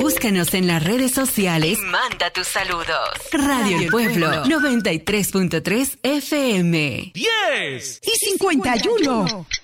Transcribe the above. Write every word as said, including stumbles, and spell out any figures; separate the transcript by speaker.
Speaker 1: Búscanos en las redes sociales y manda tus saludos. Radio El Pueblo, noventa y tres punto tres F M.
Speaker 2: diez
Speaker 3: y cincuenta y uno.